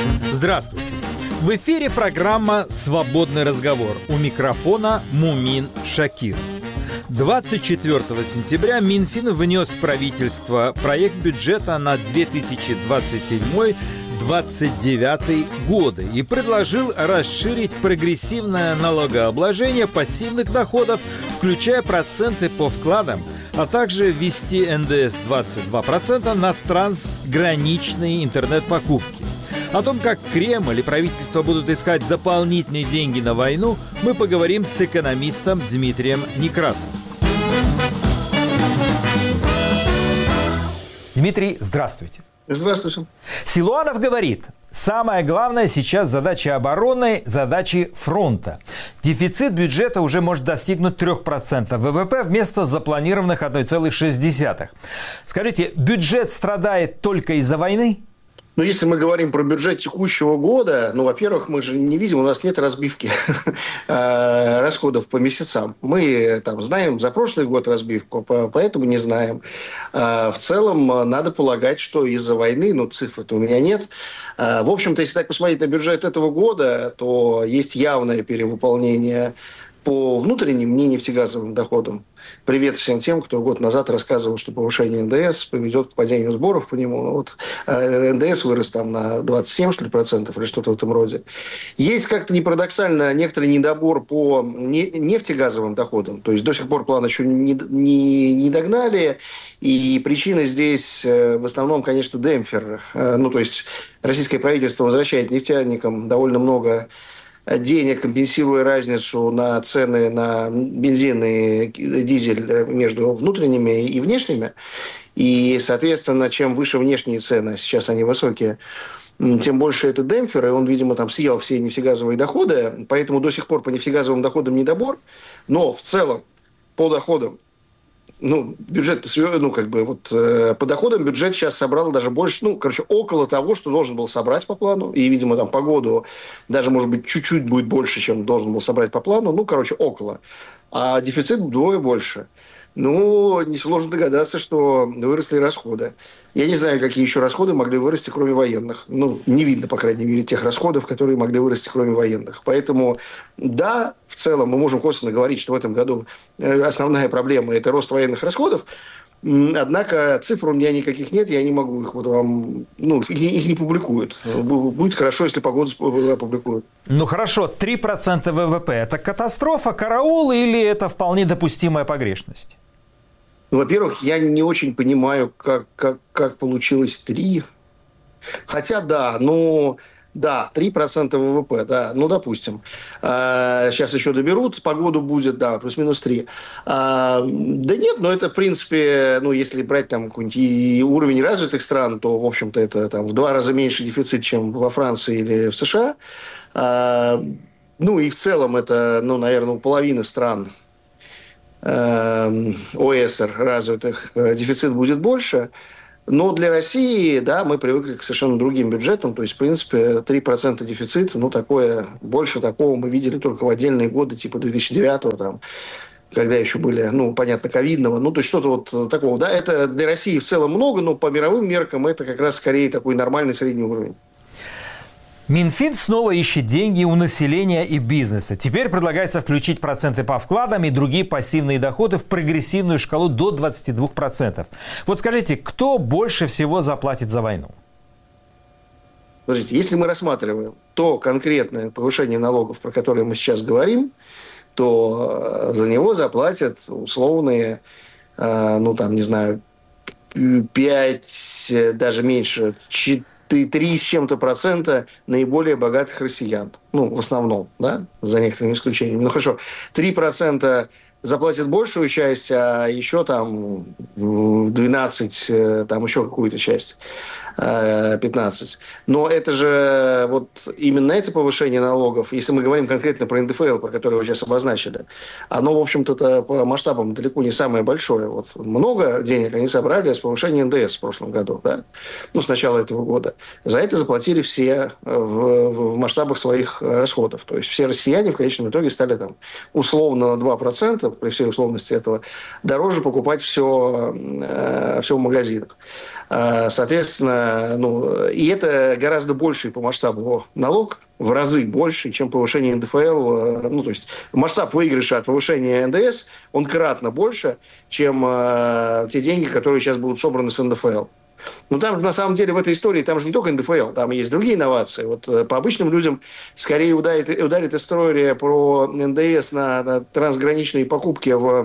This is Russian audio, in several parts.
Здравствуйте! В эфире программа «Свободный разговор». У микрофона Мумин Шакиров. 24 сентября Минфин внес в правительство проект бюджета на 2027-2029 годы и предложил расширить прогрессивное налогообложение пассивных доходов, включая проценты по вкладам, а также ввести НДС 22% на трансграничные интернет-покупки. О том, как Кремль и правительство будут искать дополнительные деньги на войну, мы поговорим с экономистом Дмитрием Некрасовым. Дмитрий, здравствуйте. Здравствуйте. Силуанов говорит, самое главное сейчас задача обороны, задачи фронта. Дефицит бюджета уже может достигнуть 3% ВВП вместо запланированных 1,6%. Скажите, бюджет страдает только из-за войны? Ну, если мы говорим про бюджет текущего года, во-первых, мы же не видим, у нас нет разбивки расходов по месяцам. Мы знаем за прошлый год разбивку, поэтому не знаем. В целом, надо полагать, что из-за войны, цифр-то у меня нет. В общем-то, если так посмотреть на бюджет этого года, то есть явное перевыполнение по внутренним нефтегазовым доходам. Привет всем тем, кто год назад рассказывал, что повышение НДС приведет к падению сборов по нему. НДС вырос на 27, что ли, процентов или что-то в этом роде. Есть как-то не парадоксально некоторый недобор по нефтегазовым доходам. То есть до сих пор план еще не догнали. И причина здесь в основном, конечно, демпфер. То есть российское правительство возвращает нефтяникам довольно много денег, компенсируя разницу на цены на бензин и дизель между внутренними и внешними. И, соответственно, чем выше внешние цены, сейчас они высокие, тем больше это демпфер, и он, видимо, съел все нефтегазовые доходы, поэтому до сих пор по нефтегазовым доходам недобор, но в целом по доходам бюджет, по доходам бюджет сейчас собрал даже больше, около того, что должен был собрать по плану. И, видимо, по году даже, может быть, чуть-чуть будет больше, чем должен был собрать по плану. около. А дефицит вдвое больше. Несложно догадаться, что выросли расходы. Я не знаю, какие еще расходы могли вырасти, кроме военных. Не видно, по крайней мере, тех расходов, которые могли вырасти, кроме военных. Поэтому, да, в целом мы можем косвенно говорить, что в этом году основная проблема – это рост военных расходов. Однако цифр у меня никаких нет, я не могу их вам... их не публикуют. Будет хорошо, если погоду опубликуют. Хорошо, 3% ВВП – это катастрофа, караул или это вполне допустимая погрешность? Во-первых, я не очень понимаю, как получилось 3. Хотя, да, 3% ВВП, да, допустим. Сейчас еще доберут, погоду будет, да, плюс-минус 3. Да нет, это, в принципе, если брать какой-нибудь уровень развитых стран, то, в общем-то, это в 2 раза меньше дефицит, чем во Франции или в США. И в целом это, наверное, у половины стран ОЭСР развитых дефицит будет больше. Но для России, да, мы привыкли к совершенно другим бюджетам. То есть, в принципе, 3% дефицит, такое, больше такого мы видели только в отдельные годы, типа 2009-го, когда еще были, понятно, ковидного. То есть, что-то такого. Да, это для России в целом много, но по мировым меркам это как раз скорее такой нормальный средний уровень. Минфин снова ищет деньги у населения и бизнеса. Теперь предлагается включить проценты по вкладам и другие пассивные доходы в прогрессивную шкалу до 22%. Вот скажите, кто больше всего заплатит за войну? Подождите, если мы рассматриваем то конкретное повышение налогов, про которое мы сейчас говорим, то за него заплатят условные, 5, даже меньше, 3 с чем-то процента наиболее богатых россиян. В основном, да, за некоторыми исключениями. Хорошо, 3% заплатят большую часть, а еще 12, еще какую-то часть. 15. Но это же именно это повышение налогов, если мы говорим конкретно про НДФЛ, про который вы сейчас обозначили, оно, в общем-то, по масштабам далеко не самое большое. Много денег они собрали с повышения НДС в прошлом году, да? С начала этого года. За это заплатили все в масштабах своих расходов. То есть все россияне в конечном итоге стали условно на 2%, при всей условности этого, дороже покупать все в магазинах. Соответственно, и это гораздо больший по масштабу налог, в разы больше, чем повышение НДФЛ. То есть масштаб выигрыша от повышения НДС, он кратно больше, чем те деньги, которые сейчас будут собраны с НДФЛ. Но там же, на самом деле, в этой истории, там же не только НДФЛ, там есть другие инновации. Вот по обычным людям скорее ударит история про НДС на трансграничные покупки в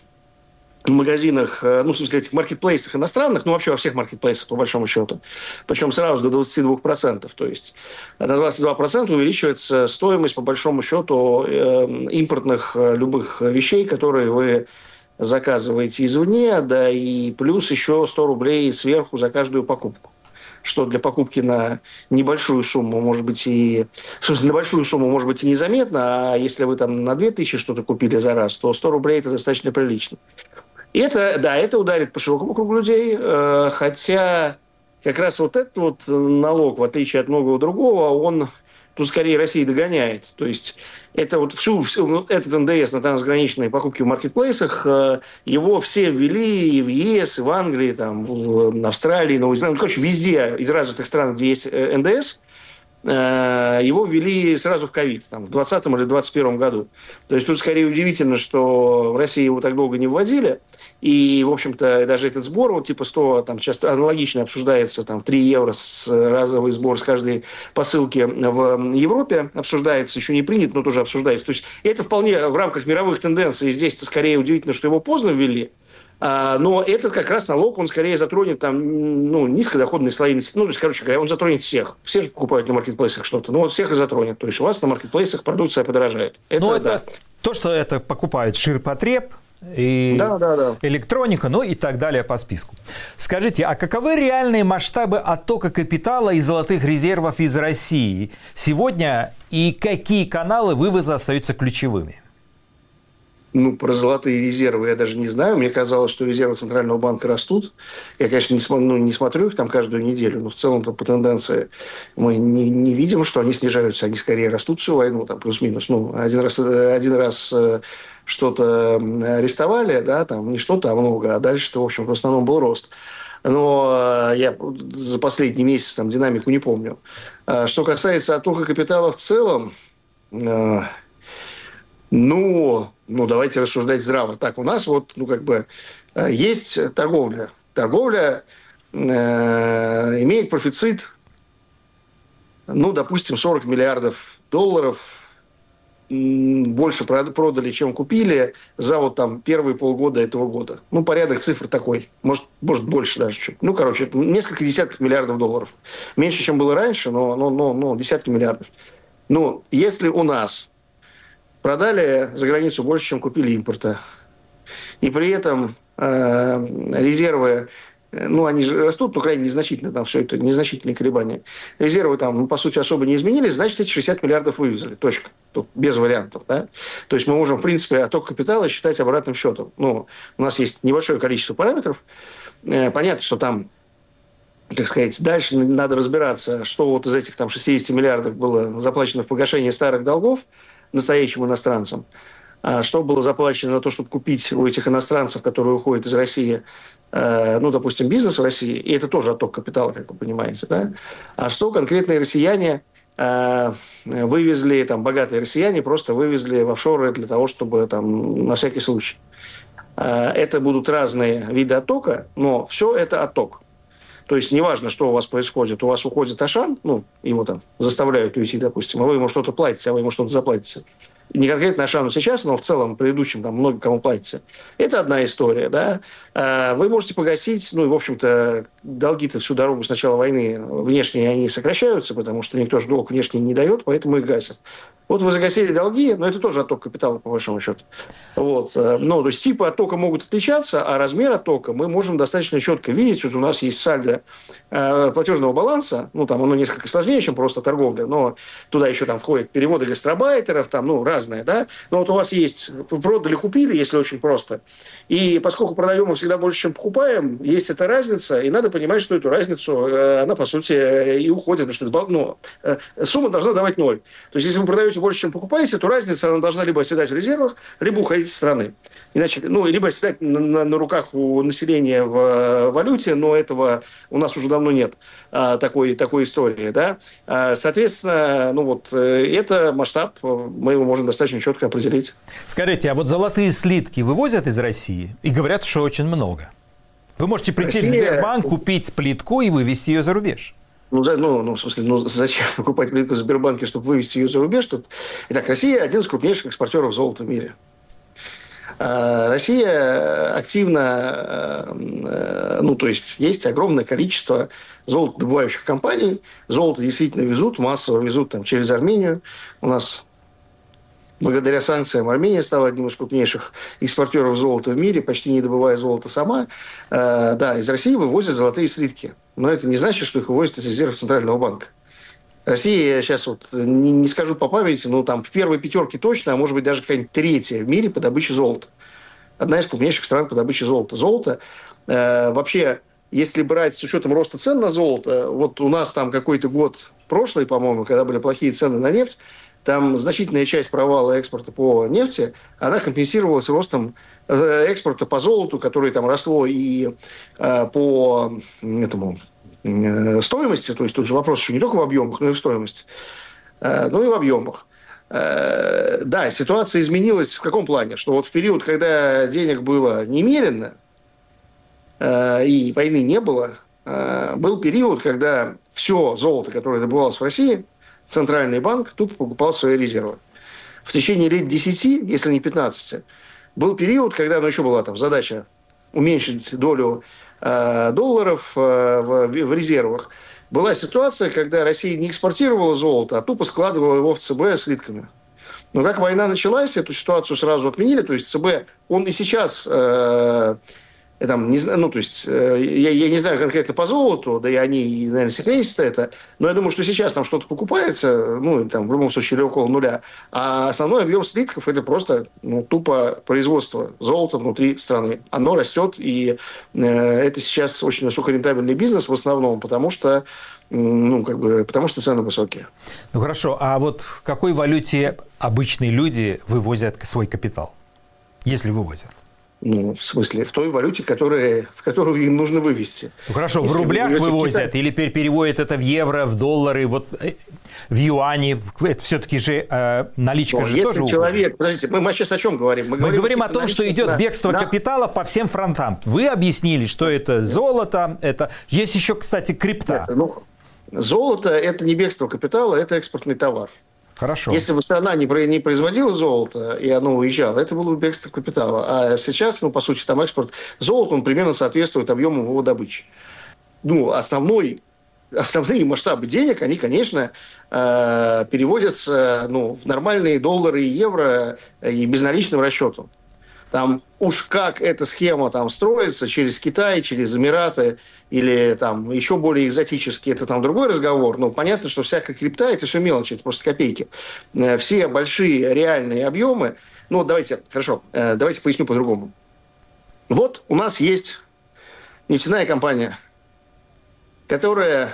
магазинах, в смысле, этих маркетплейсах иностранных, вообще во всех маркетплейсах, по большому счету. Причем сразу до 22%. То есть на 22% увеличивается стоимость, по большому счету, импортных любых вещей, которые вы заказываете извне, да, и плюс еще 100 рублей сверху за каждую покупку. Что для покупки на небольшую сумму, может быть, на большую сумму, может быть, и незаметно, а если вы там на 2000 что-то купили за раз, то 100 рублей – это достаточно прилично. И это ударит по широкому кругу людей, хотя как раз вот этот вот налог, в отличие от многого другого, он тут скорее Россия догоняет. То есть это вот этот НДС на трансграничные покупки в маркетплейсах, его все ввели и в ЕС, и в Англии, там, в Австралии, Новой Зеландии, короче, везде из развитых стран, где есть НДС, его ввели сразу в ковид, в 2020 или 2021 году. То есть тут скорее удивительно, что в России его так долго не вводили. И, в общем-то, даже этот сбор, вот типа 100, там часто аналогично обсуждается, 3 евро разовый сбор с каждой посылки в Европе обсуждается, еще не принят, но тоже обсуждается. То есть это вполне в рамках мировых тенденций. Здесь-то скорее удивительно, что его поздно ввели. Но этот как раз налог, он скорее затронет низкодоходные слои. То есть, короче говоря, он затронет всех. Все же покупают на маркетплейсах что-то. Вот всех и затронет. То есть у вас на маркетплейсах продукция подорожает. Это то, что это покупает ширпотреб, и электроника, и так далее по списку. Скажите, а каковы реальные масштабы оттока капитала и золотых резервов из России сегодня, и какие каналы вывоза остаются ключевыми? Про золотые резервы я даже не знаю. Мне казалось, что резервы Центрального банка растут. Я, конечно, не смотрю их там каждую неделю, но в целом-то по тенденции мы не видим, что они снижаются. Они скорее растут всю войну, плюс-минус. Один раз что-то арестовали, не что-то, а много. А дальше-то, в общем, в основном был рост. Но я за последний месяц динамику не помню. Что касается оттока капитала в целом, давайте рассуждать здраво. Так, у нас есть торговля. Торговля имеет профицит, допустим, 40 миллиардов долларов. Больше продали, чем купили за первые полгода этого года. Порядок цифр такой. Может больше даже чуть. Это несколько десятков миллиардов долларов. Меньше, чем было раньше, но десятки миллиардов. Если у нас продали за границу больше, чем купили импорта, и при этом резервы, они же растут, но крайне незначительно, все это незначительные колебания. Резервы по сути, особо не изменились, значит, эти 60 миллиардов вывезли. Точка. Тут без вариантов. Да? То есть мы можем, в принципе, отток капитала считать обратным счетом. У нас есть небольшое количество параметров. Понятно, что там, дальше надо разбираться, что вот из этих 60 миллиардов было заплачено в погашение старых долгов настоящим иностранцам, а что было заплачено на то, чтобы купить у этих иностранцев, которые уходят из России, допустим, бизнес в России, и это тоже отток капитала, как вы понимаете, да? А что конкретные россияне вывезли, богатые россияне просто вывезли в офшоры для того, чтобы на всякий случай. Это будут разные виды оттока, но все это отток. То есть неважно, что у вас происходит. У вас уходит Ашан, его заставляют уйти, допустим, а вы ему что-то платите, а вы ему что-то заплатите. Не конкретно Ашану сейчас, но в целом предыдущим много кому платите. Это одна история, да. Вы можете погасить, в общем-то, долги-то всю дорогу с начала войны внешние они сокращаются, потому что никто же долг внешний не дает, поэтому их гасят. Вот вы загасили долги, но это тоже отток капитала, по большому счету. То есть типы оттока могут отличаться, а размер оттока мы можем достаточно четко видеть. Вот у нас есть сальдо платежного баланса, оно несколько сложнее, чем просто торговля, но туда еще входят переводы гастарбайтеров, разное, да? Но вот у вас есть продали, купили, если очень просто. И поскольку продаем мы всегда больше, чем покупаем, есть эта разница, и надо понимать, что эту разницу, она, по сути, и уходит, потому что сумма должна давать ноль. То есть, если вы продаете больше, чем покупаете, то разница, она должна либо оседать в резервах, либо уходить из страны. Иначе, либо оседать на руках у населения в валюте, но этого у нас уже давно нет такой истории, да. Соответственно, это масштаб, мы его можем достаточно четко определить. Скажите, а вот золотые слитки вывозят из России? И говорят, что очень много. Вы можете прийти в Сбербанк, купить плитку и вывезти ее за рубеж. Зачем покупать плитку в Сбербанке, чтобы вывести ее за рубеж? Итак, Россия один из крупнейших экспортеров золота в мире. Россия активно, есть огромное количество золотодобывающих компаний. Золото действительно везут, массово везут через Армению. У нас благодаря санкциям Армения стала одним из крупнейших экспортеров золота в мире, почти не добывая золото сама. Из России вывозят золотые слитки. Но это не значит, что их вывозят из резервов Центрального банка. Россия, сейчас не скажу по памяти, но там в первой пятерке точно, а может быть даже какая-нибудь третья в мире по добыче золота. Одна из крупнейших стран по добыче золота. Золото вообще, если брать с учетом роста цен на золото, вот у нас там какой-то год прошлый, по-моему, когда были плохие цены на нефть, там значительная часть провала экспорта по нефти, она компенсировалась ростом экспорта по золоту, которое там росло и по стоимости, то есть тут же вопрос еще не только в объемах, но и в стоимости, но и в объемах. Ситуация изменилась в каком плане? Что вот в период, когда денег было немерено и войны не было, был период, когда все золото, которое добывалось в России, Центральный банк тупо покупал свои резервы. В течение лет 10, если не 15, был период, когда еще была задача уменьшить долю долларов в резервах. Была ситуация, когда Россия не экспортировала золото, а тупо складывала его в ЦБ слитками. Но как война началась, эту ситуацию сразу отменили. То есть ЦБ, он и сейчас... я не знаю конкретно по золоту, да и они, наверное, секретят это, но я думаю, что сейчас там что-то покупается, в любом случае, или около нуля, а основной объем слитков – это просто тупо производство золота внутри страны. Оно растет, и это сейчас очень высокорентабельный бизнес в основном, потому что цены высокие. Хорошо, а вот в какой валюте обычные люди вывозят свой капитал, если вывозят? В смысле, в той валюте, в которую им нужно вывести. Хорошо, если в рублях вывозят или переводят это в евро, в доллары, в юани? Это все-таки же наличка же тоже уходит. Подождите, мы сейчас о чем говорим? Мы говорим о том, что идет бегство капитала по всем фронтам. Вы объяснили, что это золото, это... Есть еще, кстати, крипта. Золото – это не бегство капитала, это экспортный товар. Хорошо. Если бы страна не производила золото, и оно уезжало, это было бы бегство капитала. А сейчас, по сути, там экспорт золота, он примерно соответствует объему его добычи. Основные масштабы денег, они, конечно, переводятся в нормальные доллары и евро и безналичным расчетом. Там уж как эта схема строится через Китай, через Эмираты или еще более экзотически, это другой разговор. Но понятно, что всякая крипта – это все мелочи, это просто копейки. Все большие реальные объемы. Давайте поясню по-другому. Вот у нас есть нефтяная компания, которая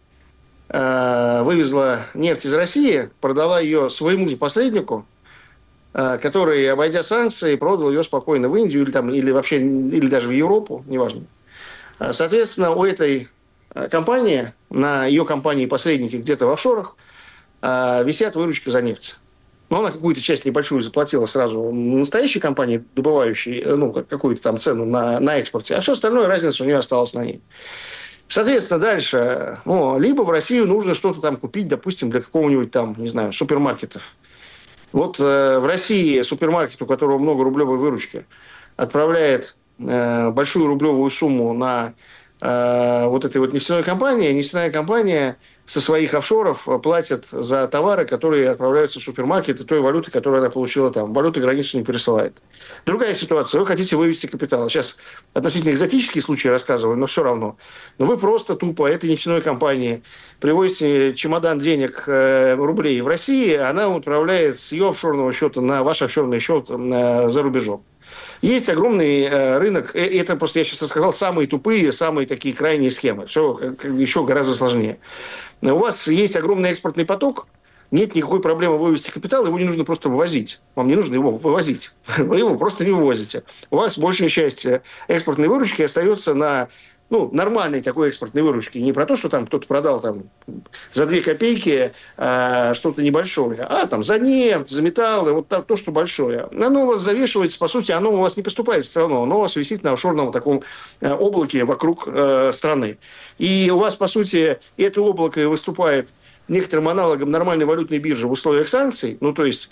вывезла нефть из России, продала ее своему же посреднику, который, обойдя санкции, продал ее спокойно в Индию или даже в Европу, неважно. Соответственно, у этой компании, на ее компании-посредники где-то в офшорах, висят выручки за нефть. Но она какую-то часть небольшую заплатила сразу настоящей компании, добывающей какую-то цену на экспорте, а все остальное, разница у нее осталась на ней. Соответственно, дальше, либо в Россию нужно что-то купить, допустим, для какого-нибудь супермаркетов. Вот в России супермаркет, у которого много рублевой выручки, отправляет большую рублевую сумму на этой нефтяной компании. Нефтяная компания со своих офшоров платит за товары, которые отправляются в супермаркеты той валюты, которую она получила там. Валюты границу не пересылает. Другая ситуация. Вы хотите вывести капитал. Сейчас относительно экзотические случаи рассказываю, но все равно. Но вы просто тупо этой нефтяной компании привозите чемодан денег, рублей в России, она отправляет с ее офшорного счета на ваш офшорный счет за рубежом. Есть огромный рынок, это просто я сейчас рассказал самые тупые, самые такие крайние схемы. Все еще гораздо сложнее. У вас есть огромный экспортный поток, нет никакой проблемы вывести капитал, его не нужно просто вывозить. Вам не нужно его вывозить. Вы его просто не вывозите. У вас большая часть экспортной выручки остается на нормальной такой экспортной выручки. Не про то, что там кто-то продал там, за 2 копейки что-то небольшое, а там за нефть, за металлы, вот то, что большое. Оно у вас завешивается, по сути, оно у вас не поступает в страну, оно у вас висит на офшорном таком облаке вокруг страны. И у вас, по сути, это облако выступает некоторым аналогом нормальной валютной биржи в условиях санкций, то есть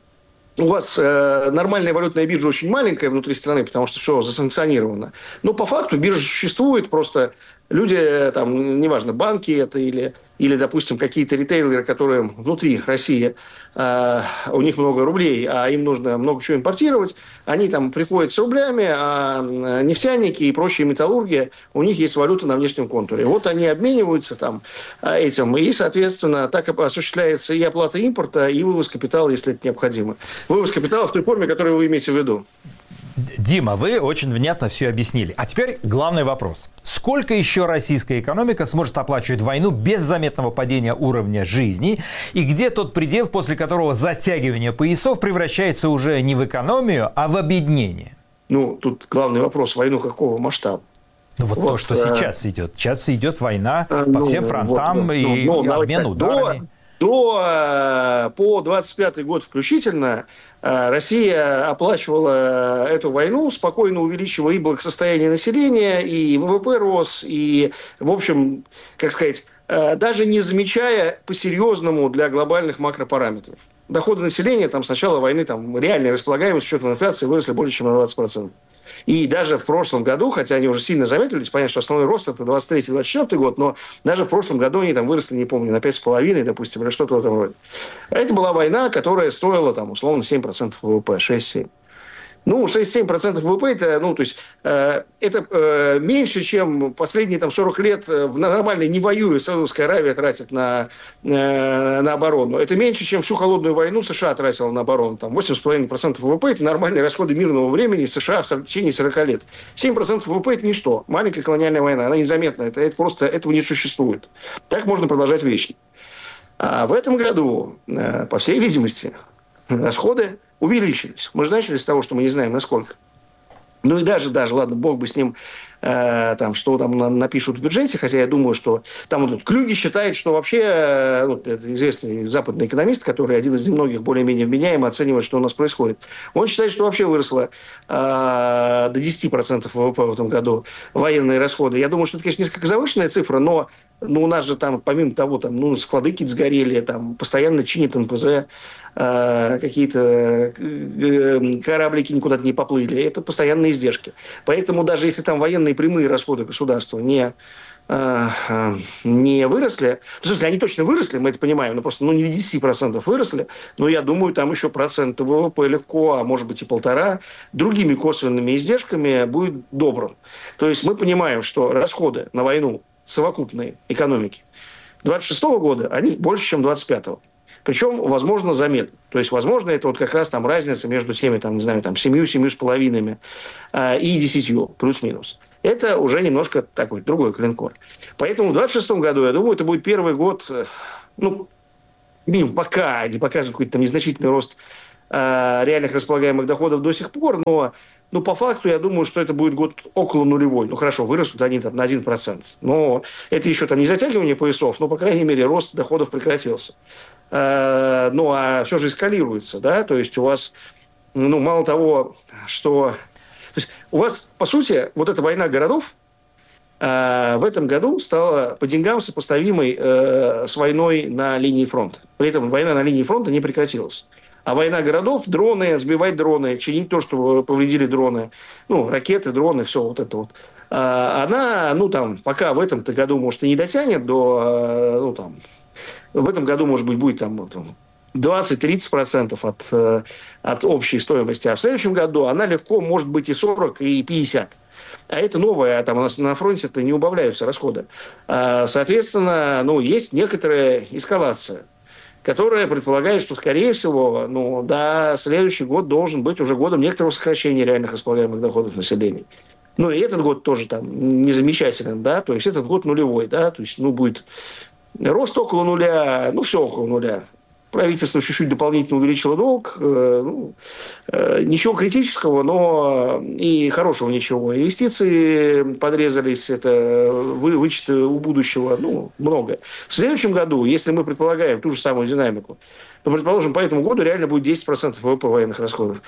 у вас нормальная валютная биржа очень маленькая внутри страны, потому что все засанкционировано. Но по факту биржа существует, просто люди, там, неважно, банки это или, допустим, какие-то ритейлеры, которые внутри России, у них много рублей, а им нужно много чего импортировать, они там приходят с рублями, а нефтяники и прочие металлурги, у них есть валюта на внешнем контуре. Вот они обмениваются там этим, и, соответственно, так осуществляется и оплата импорта, и вывоз капитала, если это необходимо. Вывоз капитала в той форме, которую вы имеете в виду. Дима, вы очень внятно все объяснили. А теперь главный вопрос. Сколько еще российская экономика сможет оплачивать войну без заметного падения уровня жизни? И где тот предел, после которого затягивание поясов превращается уже не в экономию, а в обеднение? Тут главный вопрос. Войну какого масштаба? То, что сейчас идет. Сейчас идет война по всем фронтам и обмен ударами. По 25 год включительно Россия оплачивала эту войну, спокойно увеличивая и благосостояние населения, и ВВП рос, и, в общем, даже не замечая по-серьезному для глобальных макропараметров. Доходы населения с начала войны, реальная располагаемость с учетом инфляции выросли больше, чем на 20%. И даже в прошлом году, хотя они уже сильно замедлились, понятно, что основной рост это 23-24 год, но даже в прошлом году они выросли, не помню, на 5,5, допустим, или что-то в этом роде. А это была война, которая стоила, условно, 7% ВВП, 6-7%. 6-7% ВВП, это меньше, чем последние 40 лет в нормальной, не воюя, Саудовская Аравия тратит на оборону. Это меньше, чем всю холодную войну США тратила на оборону. 8,5% ВВП – это нормальные расходы мирного времени США в течение 40 лет. 7% ВВП – это ничто. Маленькая колониальная война, она незаметна. Это просто этого не существует. Так можно продолжать вечно. А в этом году, по всей видимости, расходы увеличились. Мы же начали с того, что мы не знаем, насколько. И даже, ладно, бог бы с ним, что там напишут в бюджете, хотя я думаю, что там Клюги считает, что вообще, это известный западный экономист, который один из немногих более-менее вменяемо оценивает, что у нас происходит. Он считает, что вообще выросло до 10% ВВП в этом году военные расходы. Я думаю, что это, конечно, несколько завышенная цифра, но у нас же помимо того, склады какие-то сгорели, постоянно чинят НПЗ, какие-то кораблики никуда-то не поплыли. Это постоянные издержки. Поэтому даже если военные прямые расходы государства не выросли, в смысле, они точно выросли, мы это понимаем, но просто не 10% выросли, но я думаю, там еще процент ВВП легко, а может быть и 1,5, другими косвенными издержками будет добрым. То есть мы понимаем, что расходы на войну совокупной экономики 26 года, они больше, чем 25-го. Причем, возможно, заметно. То есть, возможно, это как раз разница между теми, 7,5 и 10, плюс-минус. Это уже немножко такой другой клинкор. Поэтому в 26 году, я думаю, это будет первый год, пока не показывает какой-то незначительный рост реальных располагаемых доходов до сих пор, но по факту я думаю, что это будет год около нулевой. Хорошо, вырастут они на 1%. Но это еще не затягивание поясов, но, по крайней мере, рост доходов прекратился. А все же эскалируется, да, то есть у вас, мало того, что... То есть у вас, по сути, вот эта война городов в этом году стала по деньгам сопоставимой с войной на линии фронта. При этом война на линии фронта не прекратилась. А война городов, дроны, сбивать дроны, чинить то, что повредили дроны, ракеты, дроны, все вот это вот. она, пока в этом году, может, и не дотянет до, в этом году, может быть, будет 20-30% от общей стоимости, а в следующем году она легко может быть и 40, и 50. А это новое, там у нас на фронте-то не убавляются расходы. Соответственно, есть некоторая эскалация, которая предполагает, что, скорее всего, следующий год должен быть уже годом некоторого сокращения реальных располагаемых доходов населения. И этот год тоже там не замечателен, да, то есть этот год нулевой, да, то есть, будет рост около нуля, все около нуля. Правительство чуть-чуть дополнительно увеличило долг. Ничего критического, но и хорошего ничего. Инвестиции подрезались, это вычеты у будущего, много. В следующем году, если мы предполагаем ту же самую динамику, то, предположим, по этому году реально будет 10% ВВП военных расходов.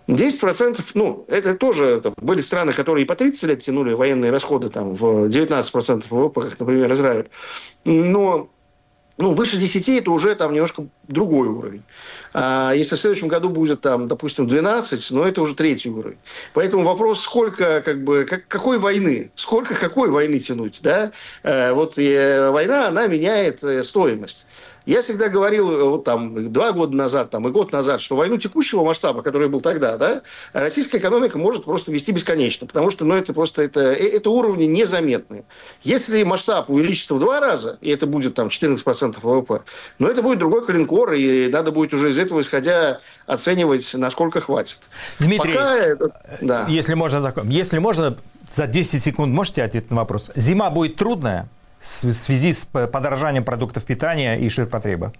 10%, это тоже были страны, которые и по 30 лет тянули военные расходы в 19% ВВП, как, например, Израиль. Но выше 10 это уже немножко другой уровень. А если в следующем году будет допустим, 12, это уже третий уровень. Поэтому вопрос, сколько, какой войны? Сколько какой войны тянуть? Да? Война, она меняет стоимость. Я всегда говорил 2 года назад и год назад, что войну текущего масштаба, который был тогда, да, российская экономика может просто вести бесконечно, потому что это уровни незаметные. Если масштаб увеличится в 2 раза, и это будет 14% ВВП, это будет другой коленкор, и надо будет уже из этого исходя оценивать, насколько хватит. Дмитрий, если можно, за 10 секунд можете ответить на вопрос? Зима будет трудная в связи с подорожанием продуктов питания и ширпотреба?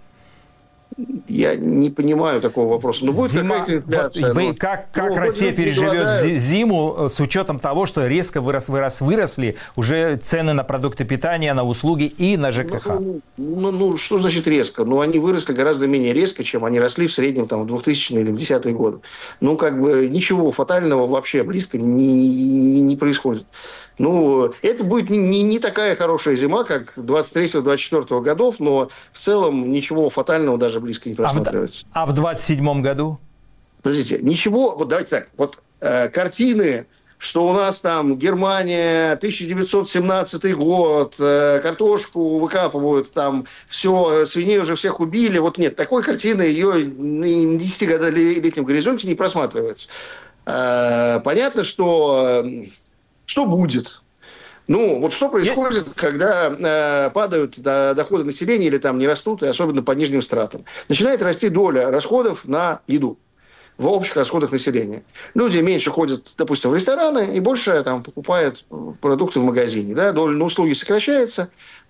Я не понимаю такого вопроса. Но будет какая-то инфляция. Как Россия переживет зиму с учетом того, что резко выросли уже цены на продукты питания, на услуги и на ЖКХ? Что значит резко? Они выросли гораздо менее резко, чем они росли в среднем в 2000-е или в 10-е годы. Ничего фатального вообще близко не происходит. Это будет не такая хорошая зима, как 23-24 годов, но в целом ничего фатального даже близко не просматривается. А в 27-м году? Подождите, ничего, давайте так, картины, что у нас Германия, 1917 год, картошку выкапывают, все, свиней уже всех убили, нет, такой картины ее на 10-летнем горизонте не просматривается. Понятно, что будет. Что происходит, когда падают доходы населения или не растут, и особенно по нижним стратам? Начинает расти доля расходов на еду в общих расходах населения. Люди меньше ходят, допустим, в рестораны и больше покупают продукты в магазине. Да? Доля на услуги сокращается,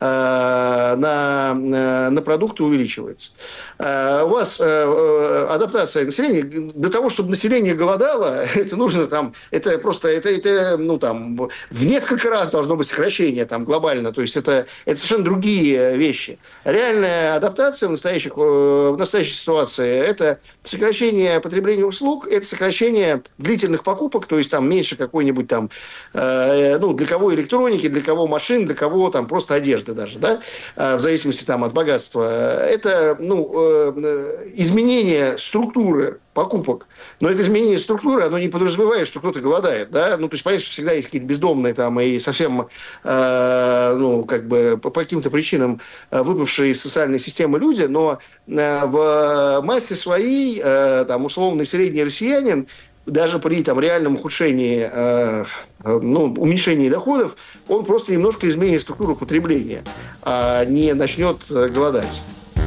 на продукты увеличивается. У вас адаптация населения, для того, чтобы население голодало, это нужно это просто, в несколько раз должно быть сокращение глобально. То есть это совершенно другие вещи. Реальная адаптация в настоящей ситуации – это сокращение потребления услуг, это сокращение длительных покупок, то есть меньше какой-нибудь для кого электроники, для кого машин, для кого просто одежды даже, да, в зависимости от богатства. Это, изменение структуры покупок. Но это изменение структуры, оно не подразумевает, что кто-то голодает, да. То есть, понятно, что всегда есть какие-то бездомные и совсем, по каким-то причинам выпавшие из социальной системы люди, но в массе своей, условный средний россиянин, даже при реальном ухудшении, уменьшении доходов, он просто немножко изменит структуру потребления, а не начнет голодать.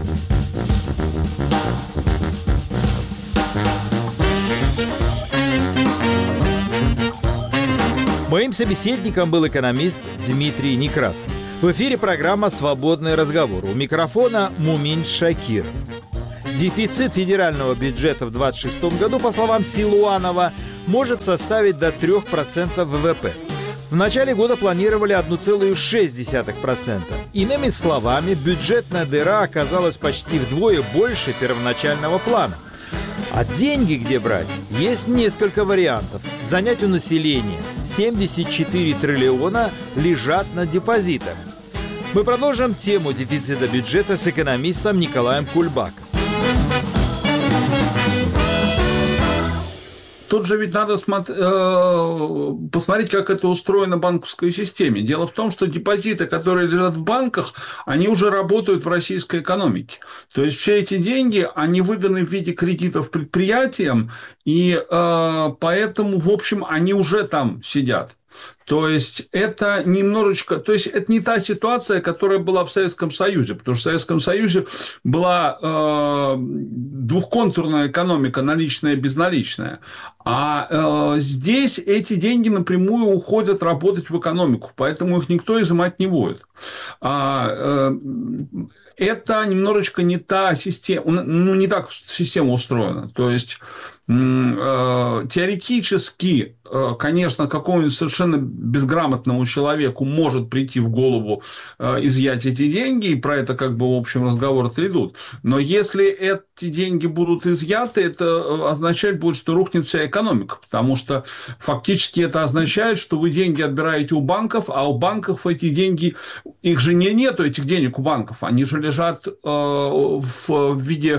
Моим собеседником был экономист Дмитрий Некрасов. В эфире программа «Свободный разговор». У микрофона Мумин Шакиров. Дефицит федерального бюджета в 2026 году, по словам Силуанова, может составить до 3% ВВП. В начале года планировали 1,6%. Иными словами, бюджетная дыра оказалась почти вдвое больше первоначального плана. А деньги где брать? Есть несколько вариантов. Занять у населения 74 триллиона лежат на депозитах. Мы продолжим тему дефицита бюджета с экономистом Николаем Кульбаком. тут же ведь надо посмотреть, как это устроено в банковской системе. Дело в том, что депозиты, которые лежат в банках, они уже работают в российской экономике. То есть все эти деньги, они выданы в виде кредитов предприятиям, и поэтому, в общем, они уже там сидят. То есть это немножечко, то есть это не та ситуация, которая была в Советском Союзе, потому что в Советском Союзе была двухконтурная экономика, наличная и безналичная, а здесь эти деньги напрямую уходят работать в экономику, поэтому их никто изымать не будет. Это немножечко не та система, ну, не так система устроена. То есть теоретически, конечно, какому-нибудь совершенно безграмотному человеку может прийти в голову изъять эти деньги, и про это как бы в общем разговоры идут. Но если эти деньги будут изъяты, это означать будет, что рухнет вся экономика, потому что фактически это означает, что вы деньги отбираете у банков, а у банков эти деньги, их же нету этих денег у банков, они же лежат в виде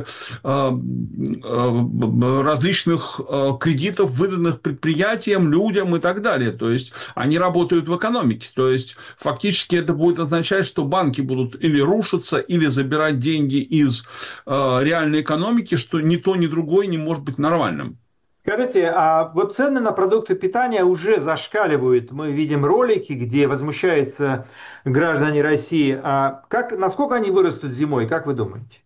различных кредитов, выданных предприятиям, людям и так далее. То есть они работают в экономике. То есть фактически это будет означать, что банки будут или рушиться, или забирать деньги из реальной экономики, что ни то, ни другое не может быть нормальным. Скажите, а вот цены на продукты питания уже зашкаливают. Мы видим ролики, где возмущаются граждане России. А насколько они вырастут зимой, как вы думаете?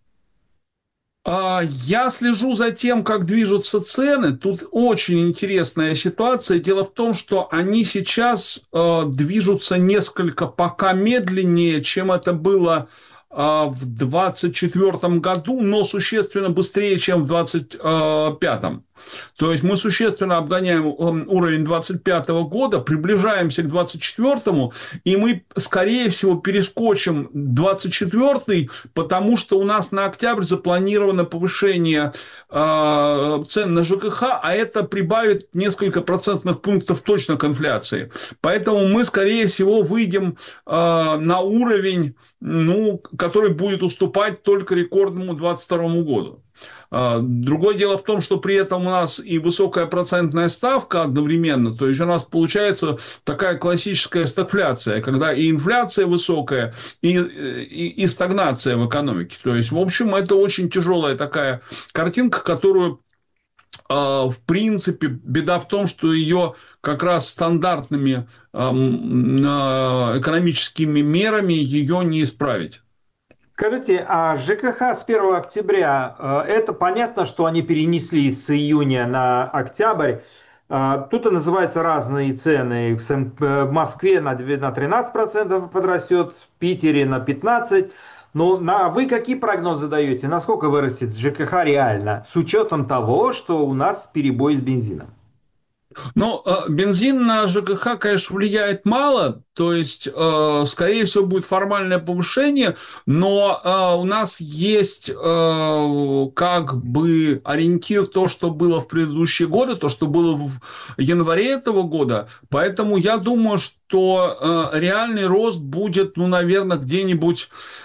Я слежу за тем, как движутся цены. Тут очень интересная ситуация. Дело в том, что они сейчас движутся несколько пока медленнее, чем это было в 2024 году, но существенно быстрее, чем в 2025. То есть мы существенно обгоняем уровень 2025 года, приближаемся к 2024, и мы, скорее всего, перескочим 2024, потому что у нас на октябрь запланировано повышение цен на ЖКХ, а это прибавит несколько процентных пунктов точно к инфляции. Поэтому мы, скорее всего, выйдем на уровень, который будет уступать только рекордному 2022 году. Другое дело в том, что при этом у нас и высокая процентная ставка одновременно, то есть у нас получается такая классическая стагфляция, когда и инфляция высокая, и стагнация в экономике. То есть, в общем, это очень тяжелая такая картинка, которую, в принципе, беда в том, что ее как раз стандартными экономическими мерами ее не исправить. Скажите, а ЖКХ с 1 октября, это понятно, что они перенесли с июня на октябрь. Тут и называются разные цены. В Москве на 13% подрастет, в Питере на 15%. Но вы какие прогнозы даете? Насколько вырастет ЖКХ реально? С учетом того, что у нас перебой с бензином. Ну, бензин на ЖКХ, конечно, влияет мало, то есть, скорее всего, будет формальное повышение, но у нас есть как бы ориентир то, что было в предыдущие годы, то, что было в январе этого года, поэтому я думаю, что реальный рост будет, наверное, где-нибудь,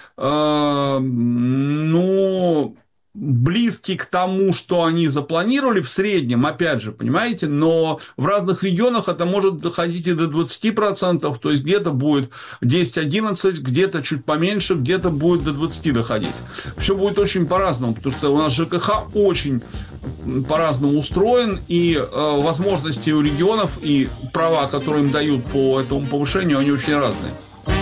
близкий к тому, что они запланировали в среднем, опять же, понимаете, но в разных регионах это может доходить и до 20%, то есть где-то будет 10-11, где-то чуть поменьше, где-то будет до 20 доходить. Все будет очень по-разному, потому что у нас ЖКХ очень по-разному устроен, и возможности у регионов и права, которые им дают по этому повышению, они очень разные.